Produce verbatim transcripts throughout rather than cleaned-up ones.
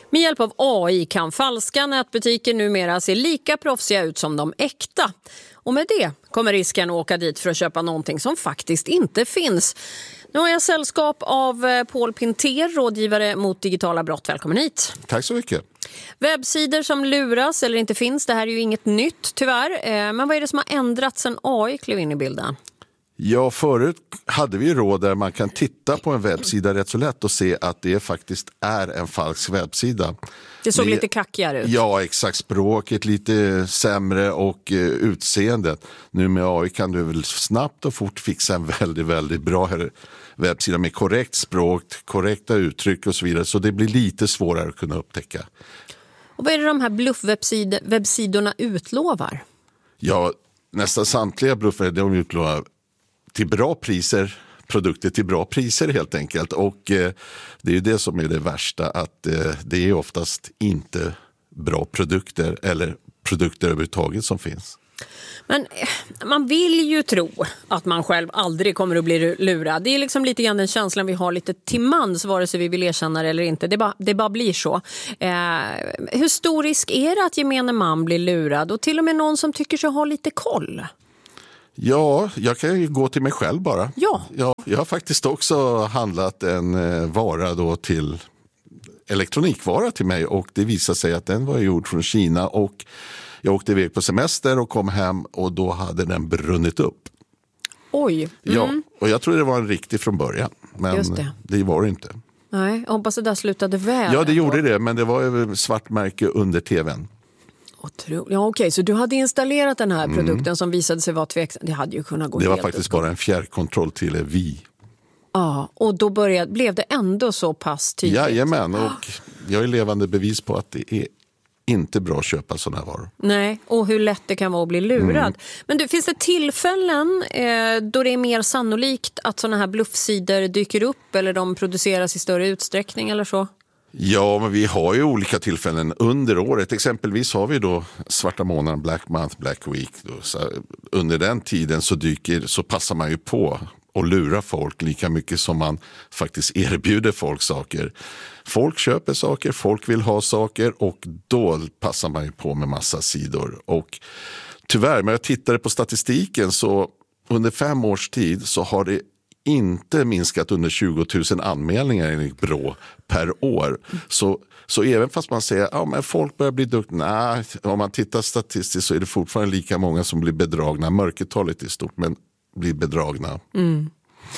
Med hjälp av A I kan falska nätbutiker numera se lika proffsiga ut som de äkta. Och med det kommer risken att åka dit för att köpa någonting som faktiskt inte finns. Nu har jag sällskap av Paul Pinter, rådgivare mot digitala brott. Välkommen hit. Tack så mycket. Webbsidor som luras eller inte finns, det här är ju inget nytt tyvärr. Men vad är det som har ändrats sedan A I klev in i bilden? Ja, förut hade vi råd där man kan titta på en webbsida rätt så lätt och se att det faktiskt är en falsk webbsida. Det såg det, lite kackigare ut. Ja, exakt. Språket lite sämre och uh, utseendet. Nu med A I kan du väl snabbt och fort fixa en väldigt, väldigt bra webbsida med korrekt språk, korrekta uttryck och så vidare. Så det blir lite svårare att kunna upptäcka. Och vad är det de här bluffwebbsidorna utlovar? Ja, nästan samtliga bluffar de utlovar till bra priser, produkter till bra priser helt enkelt. Och eh, det är ju det som är det värsta, att eh, det är oftast inte bra produkter eller produkter överhuvudtaget som finns. Men man vill ju tro att man själv aldrig kommer att bli lurad. Det är liksom lite grann den känslan vi har lite till mans, vare sig vi vill erkänna det eller inte. Det bara, det bara blir så. Eh, hur stor risk är det att gemene man blir lurad? Och till och med någon som tycker sig ha lite koll? Ja, jag kan ju gå till mig själv bara. Ja. Ja, jag har faktiskt också handlat en eh, vara då till elektronikvara till mig och det visade sig att den var gjord från Kina och jag åkte iväg på semester och kom hem och då hade den brunnit upp. Oj. Mm. Ja, och jag tror det var en riktig från början, men Just det. det var det inte. Nej, jag hoppas det där slutade väl. Ja, det gjorde det, men det var ju svartmärke under tvn. Otroligt. Ja, okej, så du hade installerat den här produkten mm. som visade sig vara tveksam. Det hade ju kunnat gå Det var helt faktiskt uppgång. bara en fjärrkontroll till Vi. Ja, och då började, blev det ändå så pass tydligt. Jajamän, och jag är levande bevis på att det är inte bra att köpa sådana här varor. Nej, och hur lätt det kan vara att bli lurad. Mm. Men du, finns det tillfällen eh, då det är mer sannolikt att sådana här bluffsidor dyker upp eller de produceras i större utsträckning eller så? Ja, men vi har ju olika tillfällen under året. Exempelvis har vi då svarta månaden, Black Month, Black Week. Då. Så under den tiden så, dyker, så passar man ju på och lura folk lika mycket som man faktiskt erbjuder folk saker. Folk köper saker, folk vill ha saker och då passar man ju på med massa sidor. Och tyvärr, när jag tittade på statistiken så under fem års tid så har det inte minskat under tjugo tusen anmälningar enligt Brå per år. Så, så även fast man säger att ja, men folk börjar bli duktiga, nej, om man tittar statistiskt så är det fortfarande lika många som blir bedragna. Mörkertalet är stort, men blir bedragna. Mm.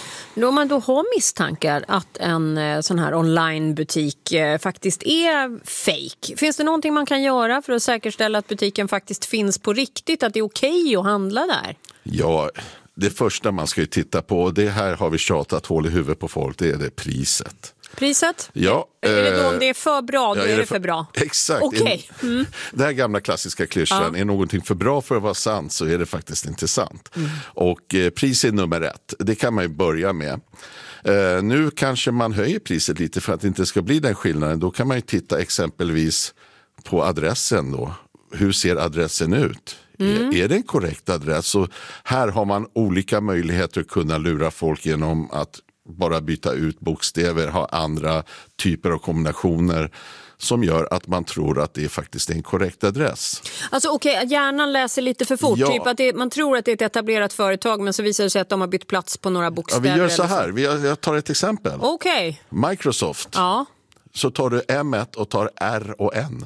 Om man då har misstankar att en sån här onlinebutik faktiskt är fake, finns det någonting man kan göra för att säkerställa att butiken faktiskt finns på riktigt, att det är okej att handla där? Ja, det första man ska ju titta på, och det här har vi tjatat hål i huvudet på folk, det är det priset. Priset? Ja. Är det då om det är för bra, då ja, är, är det det för bra? Exakt. Okay. Mm. Det här gamla klassiska klyschan, ja. Är någonting för bra för att vara sant så är det faktiskt inte sant. Mm. Och eh, pris är nummer ett, det kan man ju börja med. Eh, nu kanske man höjer priset lite för att det inte ska bli den skillnaden. Då kan man ju titta exempelvis på adressen då. Hur ser adressen ut? Mm. Är det en korrekt adress? Så här har man olika möjligheter att kunna lura folk genom att bara byta ut bokstäver, ha andra typer av kombinationer som gör att man tror att det är faktiskt en korrekt adress. Alltså okej, okay, hjärnan läser lite för fort. Ja. Typ att det, man tror att det är ett etablerat företag men så visar det sig att de har bytt plats på några bokstäver. Ja, vi gör så eller här, vi, jag tar ett exempel. Okej. Okay. Microsoft. Ja. Så tar du M ett och tar R och N.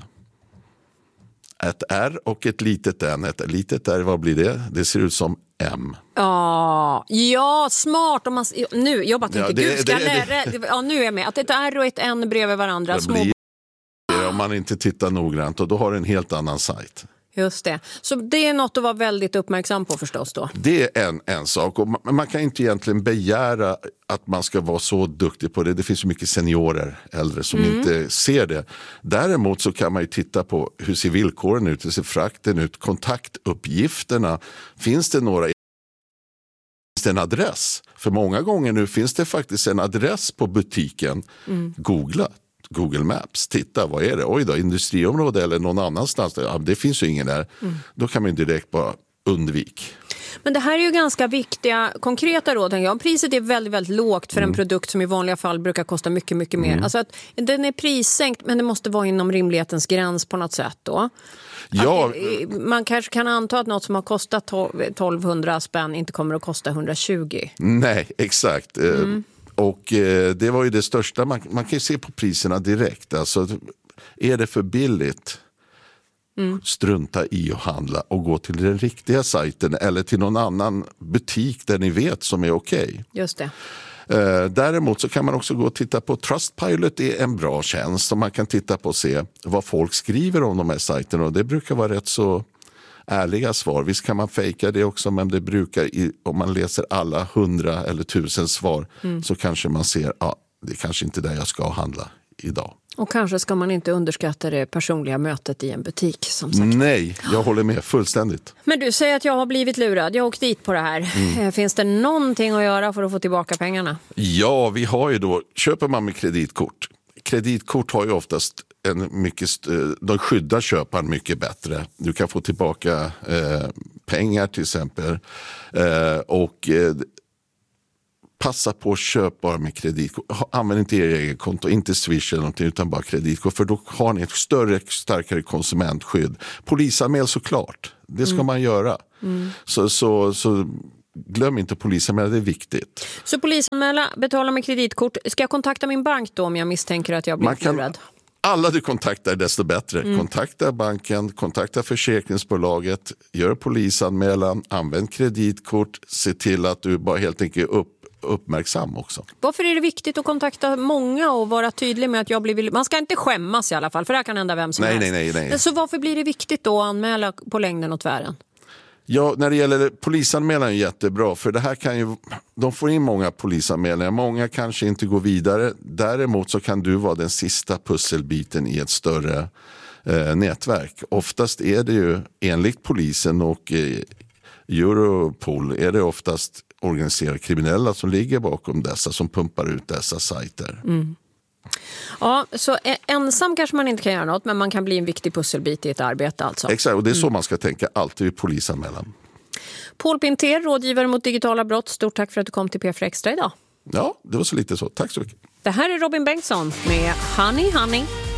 Ett R och ett litet N. Ett litet R, vad blir det? Det ser ut som M. Ja, ja smart. Om man, nu, jag bara tänkte, ja, det, gud, ska det, jag lära? Det, ja, nu är jag med. Att ett R och ett N bredvid varandra. Det små... blir om man inte tittar noggrant och då har du en helt annan sajt. Just det. Så det är något att vara väldigt uppmärksam på förstås då. Det är en, en sak. Och man, man kan inte egentligen begära att man ska vara så duktig på det. Det finns så mycket seniorer, äldre, som mm. inte ser det. Däremot så kan man ju titta på hur ser villkoren ut, hur ser frakten ut, kontaktuppgifterna. Finns det några... Finns det en adress? För många gånger nu finns det faktiskt en adress på butiken. Mm. Googla. Google Maps, titta, vad är det? Oj då, industriområde eller någon annanstans. Ja, det finns ju ingen där. Mm. Då kan man direkt bara undvika. Men det här är ju ganska viktiga, konkreta råd. Om priset är väldigt, väldigt lågt för mm. en produkt som i vanliga fall brukar kosta mycket, mycket mer. Mm. Alltså att den är prissänkt, men det måste vara inom rimlighetens gräns på något sätt då. Ja. Att, man kanske kan anta att något som har kostat tolvhundra spänn inte kommer att kosta hundratjugo. Nej, exakt. Mm. Och det var ju det största. Man, man kan ju se på priserna direkt. Alltså, är det för billigt? Mm. Strunta i att handla och gå till den riktiga sajten eller till någon annan butik där ni vet som är okej. Okay. Just det. Eh, däremot så kan man också gå och titta på Trustpilot, är en bra tjänst som man kan titta på och se vad folk skriver om de här sajterna, och det brukar vara rätt så ärliga svar. Visst kan man fejka det också, men det brukar, om man läser alla hundra eller tusen svar mm. så kanske man ser, ja, det är kanske inte där jag ska handla idag. Och kanske ska man inte underskatta det personliga mötet i en butik, som sagt. Nej, jag håller med fullständigt. Men du säger att jag har blivit lurad. Jag har åkt dit på det här. Mm. Finns det någonting att göra för att få tillbaka pengarna? Ja, vi har ju då, köper man med kreditkort. Kreditkort har ju oftast en mycket, de skyddar köparen mycket bättre. Du kan få tillbaka eh, pengar till exempel. Eh, och eh, passa på att köpa bara med kreditkort. Använd inte er egen konto, inte Swish eller någonting, utan bara kreditkort. För då har ni ett större, starkare konsumentskydd. Polisanmäl såklart. Det ska mm. man göra. Mm. Så, så, så glöm inte polisanmäla, det är viktigt. Så polisanmäla, betala med kreditkort. Ska jag kontakta min bank då om jag misstänker att jag blir kan, lurad? Alla du kontaktar desto bättre. Mm. Kontakta banken, kontakta försäkringsbolaget, gör polisanmälan, använd kreditkort, se till att du bara helt enkelt upp uppmärksam också. Varför är det viktigt att kontakta många och vara tydlig med att jag blir... Man ska inte skämmas i alla fall, för det här kan hända vem som nej, helst. Nej, nej, nej. Så varför blir det viktigt då att anmäla på längden och tvären? Ja, när det gäller polisanmälan är jättebra, för det här kan ju, de får in många polisanmälningar, många kanske inte går vidare. Däremot så kan du vara den sista pusselbiten i ett större eh, nätverk. Oftast är det ju, enligt polisen och eh, Europol, är det oftast organiserade kriminella som ligger bakom dessa, som pumpar ut dessa sajter. Mm. Ja, så ensam kanske man inte kan göra något, men man kan bli en viktig pusselbit i ett arbete alltså. Exakt, och det är så mm. man ska tänka alltid i polisanmälan. Paul Pinter, rådgivare mot digitala brott. Stort tack för att du kom till P fyra Extra idag. Ja, det var så lite så. Tack så mycket. Det här är Robin Bengtsson med Honey Honey.